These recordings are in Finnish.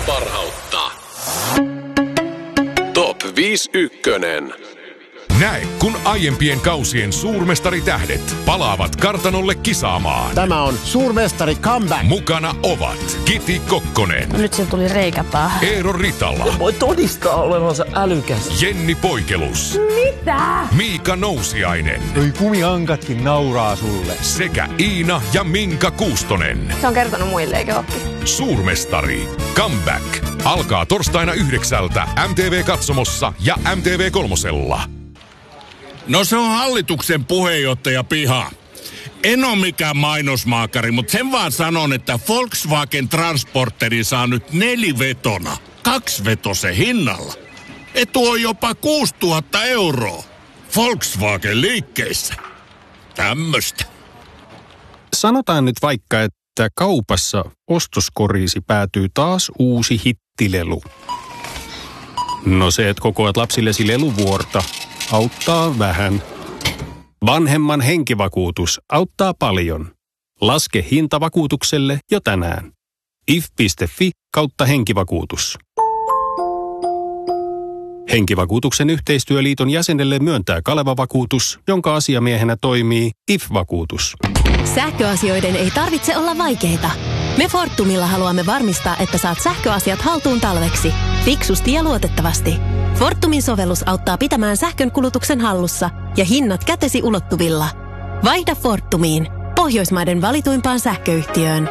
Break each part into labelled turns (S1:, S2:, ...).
S1: parhautta. Top 51.
S2: Näe, kun aiempien kausien suurmestaritähdet palaavat kartanolle kisaamaan.
S3: Tämä on Suurmestari Comeback.
S2: Mukana ovat Kiti Kokkonen.
S4: Nyt se tuli reikä päähän.
S2: Eero Ritala.
S5: Voi todistaa olevansa älykäs.
S2: Jenni Poikelus.
S4: Mitä?
S2: Miika Nousiainen.
S6: Noi kumiankatkin nauraa sulle.
S2: Sekä Iina ja Minka Kuustonen.
S4: Se on kertonut muille, eikö oppi?
S2: Suurmestari Comeback alkaa torstaina 9 MTV-katsomossa ja MTV3.
S7: No se on hallituksen puheenjohtaja piha. En ole mikään mainosmaakari, mutta sen vaan sanon, että Volkswagen Transporteri saa nyt 4-vetona, 2-vetosen hinnalla. Etu on jopa 6 000 €. Volkswagen liikkeissä. Tämmöstä.
S8: Sanotaan nyt vaikka, että kaupassa ostoskoriisi päätyy taas uusi hittilelu. No se, että kokoat lapsillesi leluvuorta, auttaa vähän. Vanhemman henkivakuutus auttaa paljon. Laske hinta vakuutukselle jo tänään. if.fi/henkivakuutus. Henkivakuutuksen yhteistyöliiton jäsenelle myöntää Kaleva-vakuutus, jonka asiamiehenä toimii IF-vakuutus.
S9: Sähköasioiden ei tarvitse olla vaikeita. Me Fortumilla haluamme varmistaa, että saat sähköasiat haltuun talveksi. Fiksusti ja luotettavasti. Fortumin sovellus auttaa pitämään sähkön kulutuksen hallussa ja hinnat kätesi ulottuvilla. Vaihda Fortumiin, Pohjoismaiden valituimpaan sähköyhtiöön.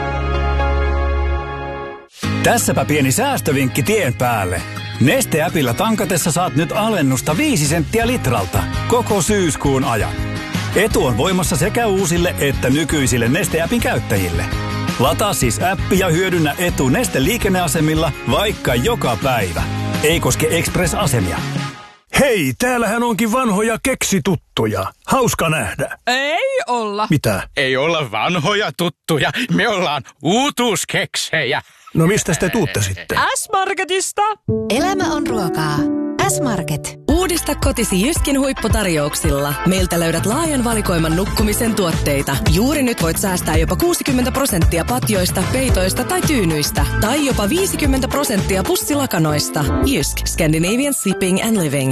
S10: Tässäpä pieni säästövinkki tien päälle. Neste-äpillä tankatessa saat nyt alennusta 5 senttiä litralta koko syyskuun ajan. Etu on voimassa sekä uusille että nykyisille Neste-äpin käyttäjille. Lataa siis appi ja hyödynnä etu Neste-liikenneasemilla vaikka joka päivä. Ei koske Express-asemia.
S11: Hei, täällähän onkin vanhoja keksituttuja. Hauska nähdä.
S12: Ei olla.
S11: Mitä?
S12: Ei olla vanhoja tuttuja. Me ollaan uutuuskeksejä.
S11: No mistä te tuutte sitten?
S12: S-Marketista.
S9: Elämä on ruokaa. S-Market.
S13: Uudista kotisi Jyskin huipputarjouksilla. Meiltä löydät laajan valikoiman nukkumisen tuotteita. Juuri nyt voit säästää jopa 60% patjoista, peitoista tai tyynyistä. Tai jopa 50% pussilakanoista. Jysk. Scandinavian Shipping and Living.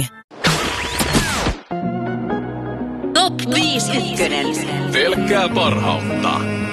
S1: Top 51. Pelkkää parhautta.